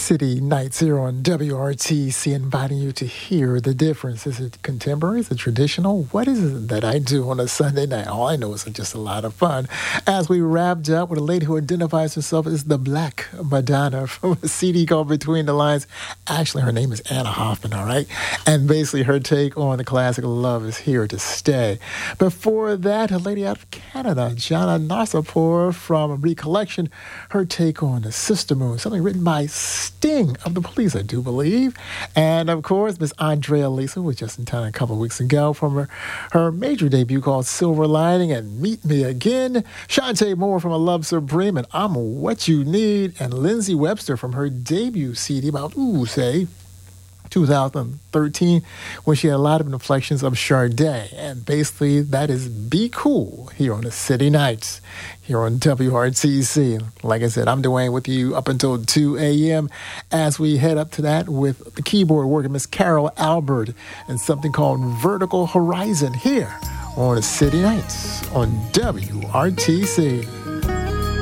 City Nights here on WRTC, inviting you to hear the difference. Is it contemporary? Is it traditional? What is it that I do on a Sunday night? All I know is it's just a lot of fun. As we wrapped up with a lady who identifies herself as the Black Madonna from a CD called Between the Lines. Actually, her name is Anna Hoffman, all right? And basically her take on the classic Love is Here to Stay. Before that, a lady out of Canada, Jana Nasapur from Recollection, her take on the Sister Moon, something written by Sting of the Police, I do believe. And of course, Miss Andrea Lisa was just in town a couple of weeks ago from her major debut called Silver Lining and Meet Me Again. Shantae Moore from A Love Supreme and I'm What You Need. And Lindsay Webster from her debut CD about, 2013, when she had a lot of inflections of Sade. And basically, that is Be Cool here on the City Nights, here on WRTC. Like I said, I'm Dwayne with you up until 2 a.m. as we head up to that with the keyboard worker, Miss Carol Albert, and something called Vertical Horizon here on the City Nights on WRTC.